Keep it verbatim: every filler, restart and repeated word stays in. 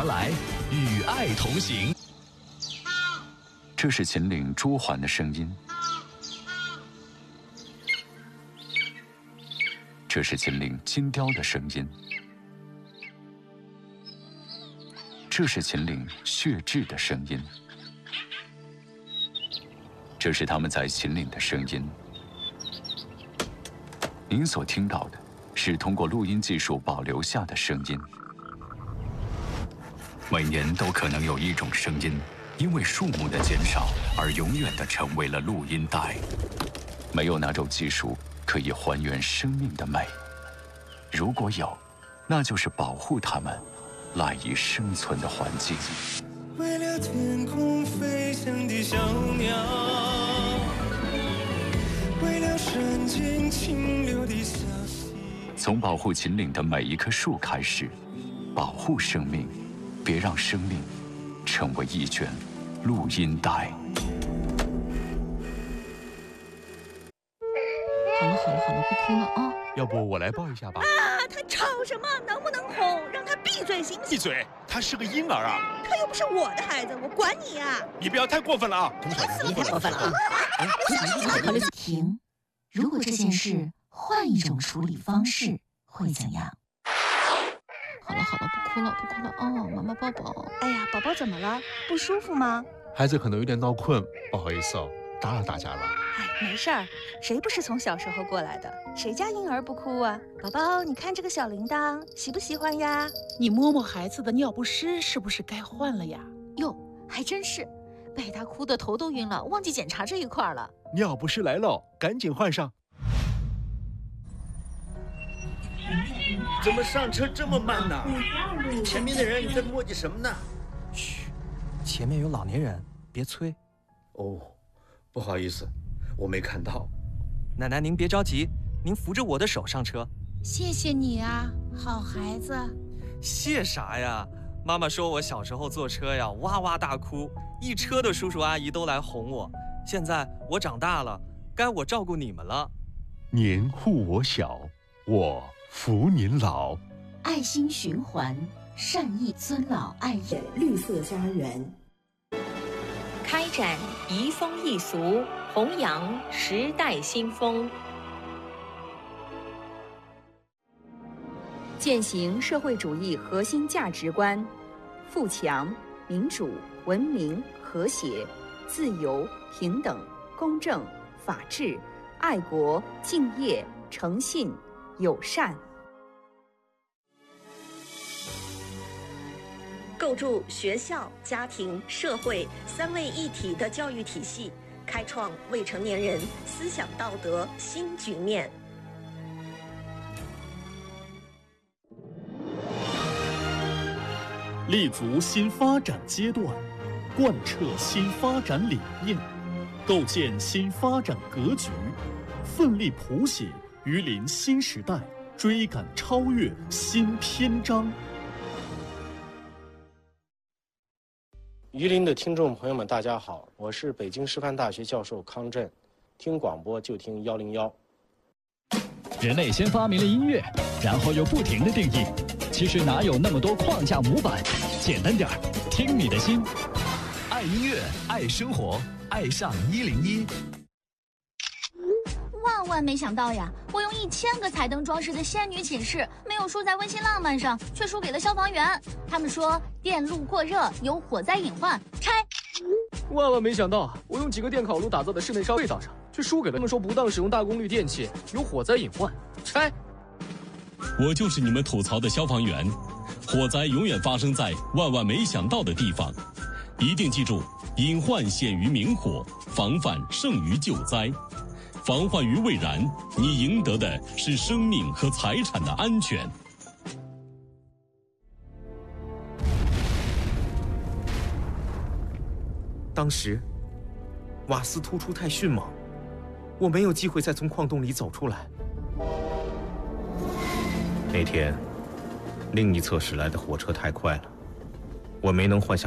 而来，与爱同行。 这是秦岭朱鹮的声音，这是秦岭金雕的声音，这是秦岭血雉的声音，这是他们在秦岭的声音。您所听到的是通过录音技术保留下的声音。每年都可能有一种声音，因为数目的减少而永远地成为了录音带。没有哪种技术可以还原生命的美，如果有，那就是保护它们赖以生存的环境。 为了天空飞翔的小鸟，为了山间清流的小溪。 从保护秦岭的每一棵树开始，保护生命，别让生命成为一卷录音带。 好了好了好了，不哭了啊！ 要不我来抱一下吧？ 啊，他吵什么？能不能哄？让他闭嘴行不行？ 闭嘴！他是个婴儿啊！ 他又不是我的孩子，我管你啊！ 你不要太过分了啊！ 太过分了啊！ 停！如果这件事换一种处理方式，会怎样？好了好了，不哭了不哭了哦，妈妈抱抱。 哎呀，宝宝怎么了？不舒服吗？ 孩子可能有点闹困，不好意思哦，打扰大家了。 哎，没事儿，谁不是从小时候过来的？谁家婴儿不哭啊？宝宝，你看这个小铃铛，喜不喜欢呀？ 你摸摸孩子的尿不湿，是不是该换了呀？ 哟，还真是，被他哭得头都晕了，忘记检查这一块了。 尿不湿来了，赶紧换上。 怎么上车这么慢呢？前面的人在磨叽什么呢？ 嘘，前面有老年人，别催。 哦，不好意思，我没看到。 奶奶，您别着急，您扶着我的手上车。 谢谢你啊，好孩子。 谢啥呀？妈妈说我小时候坐车呀，哇哇大哭，一车的叔叔阿姨都来哄我。现在我长大了，该我照顾你们了。 您护我小，我扶您老。 爱心循环，善意尊老爱幼。 绿色家园开展移风易俗，弘扬时代新风，践行社会主义核心价值观：富强、民主、文明、和谐、自由、平等、公正、法治、爱国、敬业、诚信、友善。构筑学校、家庭、社会三位一体的教育体系，开创未成年人思想道德新局面。 立足新发展阶段，贯彻新发展理念，构建新发展格局，奋力谱写榆林新时代，追赶超越新篇章。 榆林的听众朋友们，大家好，我是北京师范大学教授康震，听广播就听幺零幺。 人类先发明了音乐，然后又不停地定义，其实哪有那么多框架模板？简单点儿，听你的心。爱音乐，爱生活，爱上一零一。 万万没想到呀！我用一千个彩灯装饰的仙女寝室，没有输在温馨浪漫上，却输给了消防员。他们说电路过热有火灾隐患，拆。 万万没想到，我用几个电烤炉打造的室内烧味道上，却输给了他们说不当使用大功率电器有火灾隐患，拆。 我就是你们吐槽的消防员，火灾永远发生在万万没想到的地方，一定记住，隐患显于明火，防范胜于救灾。防患于未然，你赢得的是生命和财产的安全。 当时，瓦斯突出太迅猛，我没有机会再从矿洞里走出来。 那天，另一侧驶来的火车太快了，我没能换下